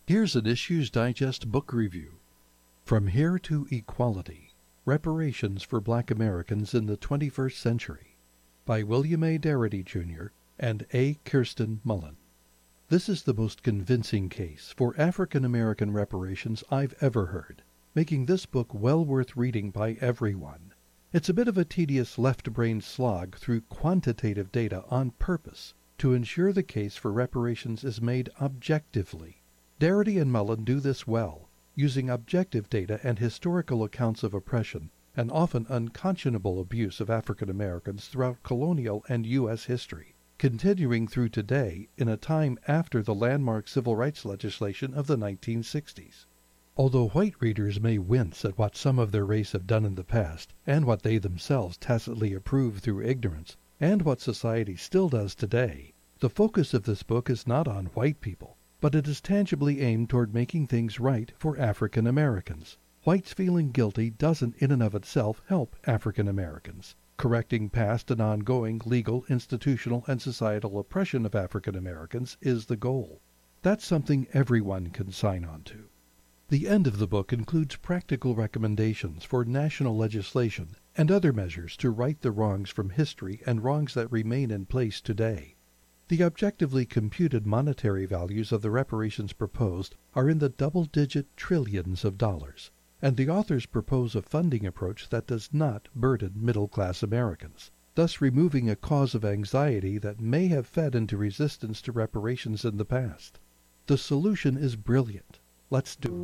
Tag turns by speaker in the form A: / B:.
A: Here's an Issues Digest book review. From Here to Equality, Reparations for Black Americans in the 21st Century, by William A. Darity, Jr. and A. Kirsten Mullen. This is the most convincing case for African American reparations I've ever heard, making this book well worth reading by everyone. It's a bit of a tedious left-brain slog through quantitative data on purpose to ensure the case for reparations is made objectively. Darity and Mullen do this well, using objective data and historical accounts of oppression and often unconscionable abuse of African Americans throughout colonial and U.S. history, continuing through today in a time after the landmark civil rights legislation of the 1960s. Although white readers may wince at what some of their race have done in the past, and what they themselves tacitly approve through ignorance, and what society still does today, the focus of this book is not on white people, but it is tangibly aimed toward making things right for African Americans. Whites feeling guilty doesn't in and of itself help African Americans. Correcting past and ongoing legal, institutional, and societal oppression of African Americans is the goal. That's something everyone can sign on to. The end of the book includes practical recommendations for national legislation and other measures to right the wrongs from history and wrongs that remain in place today. The objectively computed monetary values of the reparations proposed are in the double-digit trillions of dollars, and the authors propose a funding approach that does not burden middle-class Americans, thus removing a cause of anxiety that may have fed into resistance to reparations in the past. The solution is brilliant. Let's do it.